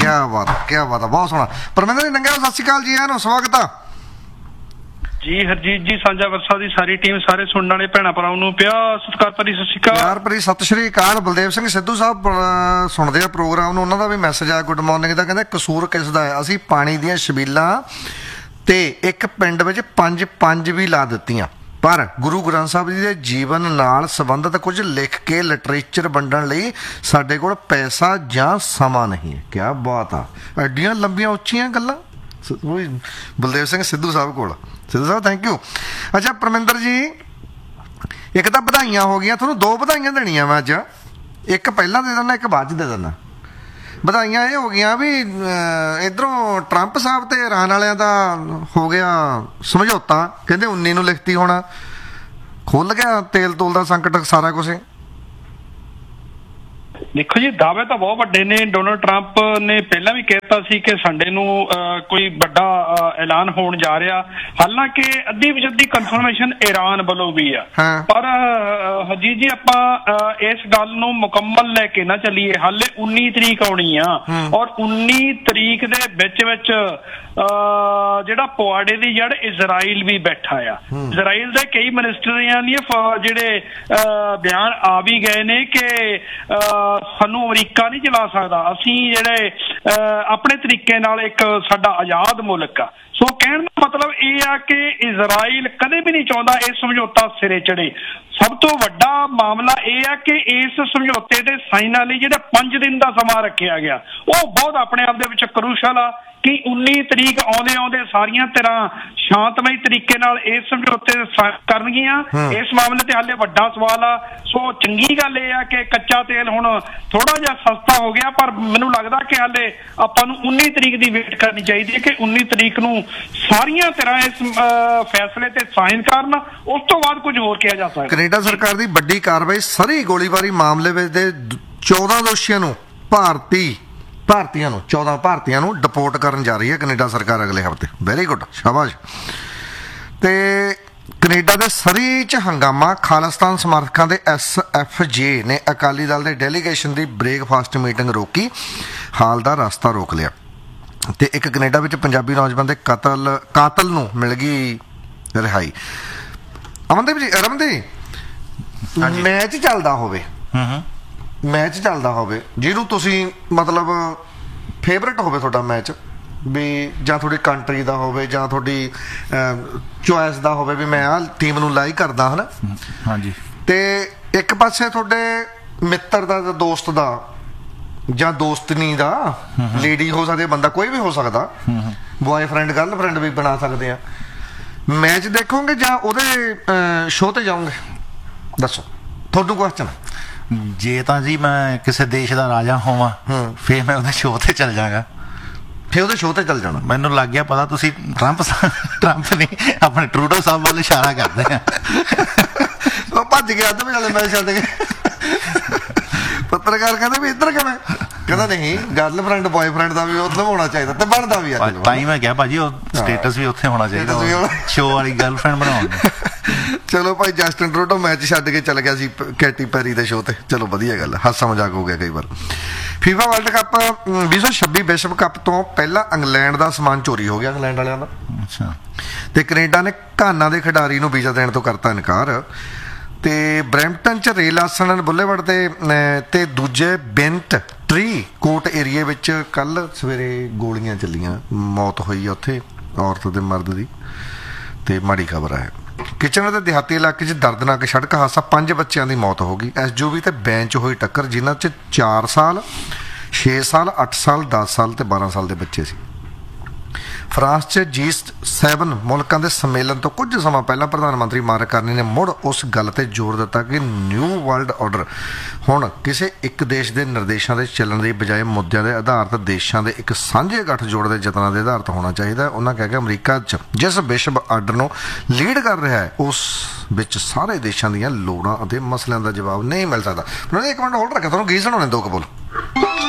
ਬਾਤ ਕੀ ਬਾਤ ਆ, ਬਹੁਤ ਸੋਹਣਾ। ਪਰਮਿੰਦਰ ਜੀ ਨੰਗਿਆ ਸਤਿ ਸ਼੍ਰੀ ਅਕਾਲ ਜੀ, ਇਹਨੂੰ ਸਵਾਗਤ ਆ ਜੀ। ਹਰਜੀਤ ਜੀ, ਸਾਂਝਾ ਵਰਸਾ ਦੀ ਸਾਰੀ ਟੀਮ, ਸਾਰੇ ਸੁਣਨ ਵਾਲੇ ਭੈਣਾਂ ਭਰਾਵਾਂ ਨੂੰ ਪਿਆਰ ਸਤਿਕਾਰ ਭਰੀ ਸਤਿ ਸ਼੍ਰੀ ਅਕਾਲ। ਪਿਆਰ ਭਰੀ ਸਤਿ ਸ਼੍ਰੀ ਅਕਾਲ। ਬਲਦੇਵ ਸਿੰਘ ਸਿੱਧੂ ਸਾਹਿਬ ਸੁਣਦੇ ਆ ਪ੍ਰੋਗਰਾਮ ਨੂੰ, ਉਹਨਾਂ ਦਾ ਵੀ ਮੈਸੇਜ ਆਇਆ ਗੁੱਡ ਮਾਰਨਿੰਗ ਦਾ, ਕਹਿੰਦੇ ਕਸੂਰ ਕਿਸ ਦਾ ਹੈ? ਅਸੀਂ ਪਾਣੀ ਦੀਆਂ ਛਬੀਲਾਂ ਤੇ ਇੱਕ ਪਿੰਡ ਵਿੱਚ ਪੰਜ ਵੀ ਲਾ ਦਿੱਤੀਆਂ, ਪਰ ਗੁਰੂ ਗ੍ਰੰਥ ਸਾਹਿਬ ਜੀ ਦੇ ਜੀਵਨ ਨਾਲ ਸੰਬੰਧਿਤ ਕੁਝ ਲਿਖ ਕੇ ਲਿਟਰੇਚਰ ਵੰਡਣ ਲਈ ਸਾਡੇ ਕੋਲ ਪੈਸਾ ਜਾਂ ਸਮਾਂ ਨਹੀਂ ਹੈ। ਕਿਆ ਬਾਤ ਆ, ਐਡੀਆਂ ਲੰਬੀਆਂ ਉੱਚੀਆਂ ਗੱਲਾਂ ਬਲਦੇਵ ਸਿੰਘ ਸਿੱਧੂ ਸਾਹਿਬ ਕੋਲ। ਸਿੱਧੂ ਸਾਹਿਬ ਥੈਂਕ ਯੂ। ਅੱਛਾ ਪਰਮਿੰਦਰ ਜੀ, ਇੱਕ ਤਾਂ ਵਧਾਈਆਂ ਹੋ ਗਈਆਂ, ਤੁਹਾਨੂੰ ਦੋ ਵਧਾਈਆਂ ਦੇਣੀਆਂ ਮੈਂ ਅੱਜ, ਇੱਕ ਪਹਿਲਾਂ ਦੇ ਦਿੰਦਾ, ਇੱਕ ਬਾਅਦ 'ਚ ਦੇ ਦਿੰਦਾ। ਵਧਾਈਆਂ ਇਹ ਹੋ ਗਈਆਂ ਵੀ ਇੱਧਰੋਂ ਟਰੰਪ ਸਾਹਿਬ ਤੇ ਇਰਾਨ ਵਾਲਿਆਂ ਦਾ ਹੋ ਗਿਆ ਸਮਝੌਤਾ, ਕਹਿੰਦੇ 19 ਨੂੰ ਲਿਖਤੀ ਹੋਣਾ, ਖੁੱਲ ਗਿਆ ਤੇਲ ਤੂਲ ਦਾ ਸੰਕਟ ਸਾਰਾ ਕੁਛ। ਦੇਖੋ ਜੀ, ਦਾਅਵੇ ਤਾਂ ਬਹੁਤ ਵੱਡੇ ਨੇ। ਡੋਨਲਡ ਟਰੰਪ ਨੇ ਪਹਿਲਾਂ ਵੀ ਕਹਿਤਾ ਸੀ ਕਿ ਸੰਡੇ ਨੂੰ ਕੋਈ ਵੱਡਾ ਐਲਾਨ ਹੋਣ ਜਾ ਰਿਹਾ, ਹਾਲਾਂਕਿ ਅੱਧੀ ਵਿਚੱਧੀ ਕਨਫਰਮੇਸ਼ਨ ਈਰਾਨ ਵੱਲੋਂ ਵੀ ਆ, ਪਰ ਹਰਜੀਤ ਜੀ ਆਪਾਂ ਇਸ ਗੱਲ ਨੂੰ ਮੁਕੰਮਲ ਲੈ ਕੇ ਨਾ ਚੱਲੀਏ। ਹਾਲੇ 19 ਤਰੀਕ ਆਉਣੀ ਆ, ਔਰ 19 ਤਰੀਕ ਦੇ ਵਿੱਚ ਜਿਹੜਾ ਪੁਆੜੇ ਦੀ ਜੜ ਇਜ਼ਰਾਈਲ ਵੀ ਬੈਠਾ ਆ। ਇਜ਼ਰਾਈਲ ਦੇ ਕਈ ਮਿਨਿਸਟਰੀਆਂ ਲਈ ਜਿਹੜੇ ਬਿਆਨ ਆ ਵੀ ਗਏ ਨੇ ਕਿ ਸਾਨੂੰ ਅਮਰੀਕਾ ਨਹੀਂ ਚਲਾ ਸਕਦਾ, ਅਸੀਂ ਜਿਹੜੇ ਆਪਣੇ ਤਰੀਕੇ ਨਾਲ ਇੱਕ ਸਾਡਾ ਆਜ਼ਾਦ ਮੁਲਕ ਆ। ਸੋ ਕਹਿਣ ਦਾ ਮਤਲਬ ਇਹ ਆ ਕਿ ਇਜ਼ਰਾਈਲ ਕਦੇ ਵੀ ਨਹੀਂ ਚਾਹੁੰਦਾ ਇਹ ਸਮਝੌਤਾ ਸਿਰੇ ਚੜੇ। ਸਭ ਤੋਂ ਵੱਡਾ ਮਾਮਲਾ ਇਹ ਆ ਕਿ ਇਸ ਸਮਝੌਤੇ ਦੇ ਸਾਈਨਾਂ ਲਈ ਜਿਹੜਾ 5 ਦਿਨ ਦਾ ਸਮਾਂ ਰੱਖਿਆ ਗਿਆ, ਉਹ ਬਹੁਤ ਆਪਣੇ ਆਪ ਦੇ ਵਿੱਚ ਕਰੂਸ਼ਲ ਆ ਕਿ 19 ਤਰੀਕ ਆਉਂਦੇ ਸਾਰੀਆਂ ਧਿਰਾਂ ਸ਼ਾਂਤਮਈ ਤਰੀਕੇ ਨਾਲ ਇਸ ਸਮਝੌਤੇ ਕਰਨਗੀਆਂ। ਇਸ ਮਾਮਲੇ ਤੇ ਹਾਲੇ ਵੱਡਾ ਸਵਾਲ ਆ। ਸੋ ਚੰਗੀ ਗੱਲ ਇਹ ਆ ਕਿ ਕੱਚਾ ਤੇਲ ਹੁਣ ਥੋੜਾ ਜਿਹਾ ਸਸਤਾ ਹੋ ਗਿਆ, ਪਰ ਮੈਨੂੰ ਲੱਗਦਾ ਕਿ ਹਾਲੇ ਆਪਾਂ ਨੂੰ 19 ਤਰੀਕ ਦੀ ਵੇਟ ਕਰਨੀ ਚਾਹੀਦੀ ਹੈ ਕਿ 19 ਤਰੀਕ ਨੂੰ ਸਾਰੀਆਂ ਧਿਰਾਂ ਇਸ ਫੈਸਲੇ ਤੇ ਸਾਈਨ ਕਰਨ, ਉਸ ਤੋਂ ਬਾਅਦ ਕੁਝ ਹੋਰ ਕਿਹਾ ਜਾ ਸਕਦਾ। ਕੈਨੇਡਾ ਸਰਕਾਰ ਦੀ ਵੱਡੀ ਕਾਰਵਾਈ, ਸਰੀ ਗੋਲੀਬਾਰੀ ਮਾਮਲੇ ਵਿੱਚ ਦੇ 14 ਦੋਸ਼ੀਆਂ ਨੂੰ ਭਾਰਤੀਆਂ ਨੂੰ 14 ਭਾਰਤੀਆਂ ਨੂੰ ਡਿਪੋਰਟ ਕਰਨ ਜਾ ਰਹੀ ਹੈ ਕੈਨੇਡਾ ਸਰਕਾਰ ਅਗਲੇ ਹਫ਼ਤੇ। ਵੈਰੀ ਗੁੱਡ, ਸ਼ਾਬਾਸ਼। ਤੇ ਕੈਨੇਡਾ ਦੇ ਸਰੀ 'ਚ ਹੰਗਾਮਾ, ਖਾਲਿਸਤਾਨ ਸਮਰਥਕਾਂ ਦੇ SFJ ਨੇ ਅਕਾਲੀ ਦਲ ਦੇ ਡੈਲੀਗੇਸ਼ਨ ਦੀ ਬ੍ਰੇਕਫਾਸਟ ਮੀਟਿੰਗ ਰੋਕੀ, ਹਾਲ ਦਾ ਰਸਤਾ ਰੋਕ ਲਿਆ। ਤੇ ਇੱਕ ਕੈਨੇਡਾ ਵਿੱਚ ਪੰਜਾਬੀ ਨੌਜਵਾਨ ਦੇ ਕਾਤਲ ਨੂੰ ਮਿਲ ਗਈ ਰਿਹਾਈ। ਅਮਨਦੀਪ ਜੀ, ਮੈਚ ਚੱਲਦਾ ਹੋਵੇ ਜਿਹਨੂੰ ਤੁਸੀਂ ਮਤਲਬ ਫੇਵਰਟ ਹੋਵੇ ਤੁਹਾਡਾ ਮੈਚ, ਵੀ ਜਾਂ ਤੁਹਾਡੀ ਕੰਟਰੀ ਦਾ ਹੋਵੇ ਜਾਂ ਤੁਹਾਡੀ ਚੋਇਸ ਦਾ ਹੋਵੇ ਵੀ ਮੈਂ ਆਹ ਟੀਮ ਨੂੰ ਲਾਈਕ ਕਰਦਾ, ਹਨਾ? ਹਾਂਜੀ। ਤੇ ਇੱਕ ਪਾਸੇ ਤੁਹਾਡੇ ਮਿੱਤਰ ਦਾ ਜਾਂ ਦੋਸਤ ਦਾ ਜਾਂ ਦੋਸਤਨੀ ਦਾ, ਲੇਡੀ ਹੋ ਸਕਦੀ, ਬੰਦਾ ਕੋਈ ਵੀ ਹੋ ਸਕਦਾ, ਬॉयਫ੍ਰੈਂਡ ਗਰਲਫ੍ਰੈਂਡ ਵੀ ਬਣਾ ਸਕਦੇ ਆ। ਮੈਚ ਦੇਖੋਗੇ ਜਾਂ ਉਹਦੇ ਸ਼ੋਅ ਤੇ ਜਾਓਗੇ? ਦੱਸੋ, ਤੁਹਾਨੂੰ ਕੁਐਸਚਨ। ਜੇ ਤਾਂ ਜੀ ਮੈਂ ਕਿਸੇ ਦੇਸ਼ ਦਾ ਰਾਜਾ ਹੋਵਾਂ ਫਿਰ ਮੈਂ ਉਹਦੇ ਸ਼ੋਅ ਤੇ ਚੱਲ ਜਾਗਾ। ਫਿਰ ਉਹਦੇ ਸ਼ੋਅ ਤੇ ਚੱਲ ਜਾਣਾ। ਮੈਨੂੰ ਲੱਗ ਗਿਆ ਪਤਾ ਤੁਸੀਂ ਟਰੰਪ ਨੇ ਆਪਣੇ ਟਰੂਡੋ ਸਾਹਿਬ ਵੱਲ ਇਸ਼ਾਰਾ ਕਰਦੇ ਆ। ਉਹ ਭੱਜ ਗਿਆ ਅੱਧ ਵਿਚਾਲੇ ਮੈਚ ਛੱਡ ਕੇ। ਪੱਤਰਕਾਰ ਕਹਿੰਦੇ ਵੀ ਇੱਧਰ ਕਿਵੇਂ? ਕਹਿੰਦਾ ਨਹੀਂ, ਗਰਲਫ੍ਰੈਂਡ ਬॉयਫ੍ਰੈਂਡ ਦਾ ਵੀ ਉੱਥੇ ਹੋਣਾ ਚਾਹੀਦਾ ਤੇ ਬਣਦਾ ਵੀ ਅੱਜ। ਤਾਂ ਹੀ ਮੈਂ ਕਿਹਾ ਭਾਜੀ ਉਹ ਸਟੇਟਸ ਵੀ ਉੱਥੇ ਹੋਣਾ ਚਾਹੀਦਾ, ਸ਼ੋਅ ਵਾਲੀ ਗਰਲਫ੍ਰੈਂਡ ਬਣਾਉਣ। ਚਲੋ ਭਾਈ, ਜਸਟਿਨ ਟਰੂਡੋ ਮੈਚ ਛੱਡ ਕੇ ਚੱਲ ਗਿਆ ਸੀ ਕੈਟੀ ਪੈਰੀ ਦੇ ਸ਼ੋਅ ਤੇ। ਚਲੋ ਵਧੀਆ ਗੱਲ, ਹਾਸਾ ਮਜ਼ਾਕ ਹੋ ਗਿਆ ਕਈ ਵਾਰ। ਫੀਫਾ ਵਰਲਡ ਕੱਪ 2026 ਵਿਸ਼ਵ ਕੱਪ ਤੋਂ ਪਹਿਲਾਂ ਇੰਗਲੈਂਡ ਦਾ ਸਮਾਨ ਚੋਰੀ ਹੋ ਗਿਆ, ਇੰਗਲੈਂਡ ਵਾਲਿਆਂ ਦਾ। ਅੱਛਾ। ਤੇ ਕੈਨੇਡਾ ਨੇ ਘਾਨਾ ਦੇ ਖਿਡਾਰੀ ਨੂੰ ਵੀਜ਼ਾ ਦੇਣ ਤੋਂ ਕਰਤਾ ਇਨਕਾਰ। ਤੇ ਬਰੈਂਪਟਨ 'ਚ ਰੇਲ ਆਸਣ ਬੁੱਲੇਵਰਡ ਤੇ ਦੂਜੇ ਬੈਂਟ ਟਰੀ ਕੋਟ ਏਰੀਏ ਵਿੱਚ ਕੱਲ ਸਵੇਰੇ ਗੋਲੀਆਂ ਚੱਲੀਆਂ, ਮੌਤ ਹੋਈ ਆ ਉੱਥੇ ਔਰਤ ਤੇ ਮਰਦ ਦੀ। ਤੇ ਮਾੜੀ ਖਬਰ ਹੈ, ਕਿਚਨ ਦੇ ਦਿਹਾਤੀ ਇਲਾਕੇ 'ਚ ਦਰਦਨਾਕ ਸੜਕ ਹਾਦਸਾ, 5 ਬੱਚਿਆਂ ਦੀ ਮੌਤ ਹੋ ਗਈ। SUV ਤੇ ਵੈਨ 'ਚ ਹੋਈ ਟੱਕਰ, ਜਿਨ੍ਹਾਂ 'ਚ 4 ਸਾਲ 6 ਸਾਲ 8 ਸਾਲ 10 ਸਾਲ ਤੇ 12 ਸਾਲ ਦੇ ਬੱਚੇ ਸੀ। ਫਰਾਂਸ 'ਚ G7 ਮੁਲਕਾਂ ਦੇ ਸੰਮੇਲਨ ਤੋਂ ਕੁਝ ਸਮਾਂ ਪਹਿਲਾਂ ਪ੍ਰਧਾਨ ਮੰਤਰੀ ਮਾਰਕ ਕਾਰਨੀ ਨੇ ਮੁੜ ਉਸ ਗੱਲ ਤੇ ਜ਼ੋਰ ਦਿੱਤਾ ਕਿ ਨਿਊ ਵਰਲਡ ਆਰਡਰ ਹੁਣ ਕਿਸੇ ਇੱਕ ਦੇਸ਼ ਦੇ ਨਿਰਦੇਸ਼ਾਂ ਦੇ ਚੱਲਣ ਦੀ ਬਜਾਏ ਮੁੱਦਿਆਂ ਦੇ ਆਧਾਰਿਤ ਦੇਸ਼ਾਂ ਦੇ ਇੱਕ ਸਾਂਝੇ ਗੱਠਜੋੜ ਦੇ ਯਤਨਾਂ ਦੇ ਆਧਾਰਿਤ ਹੋਣਾ ਚਾਹੀਦਾ। ਉਹਨਾਂ ਕਹਿ ਕੇ ਅਮਰੀਕਾ 'ਚ ਜਿਸ ਵਿਸ਼ਵ ਆਰਡਰ ਨੂੰ ਲੀਡ ਕਰ ਰਿਹਾ ਹੈ, ਉਸ ਵਿੱਚ ਸਾਰੇ ਦੇਸ਼ਾਂ ਦੀਆਂ ਲੋੜਾਂ ਅਤੇ ਮਸਲਿਆਂ ਦਾ ਜਵਾਬ ਨਹੀਂ ਮਿਲ ਸਕਦਾ। ਇੱਕ ਮਿੰਟ ਹੋਲਡ ਰੱਖਿਆ, ਤੁਹਾਨੂੰ ਗੀਤ ਸੁਣਾਉਣੇ 2 ਕਬੂਲ।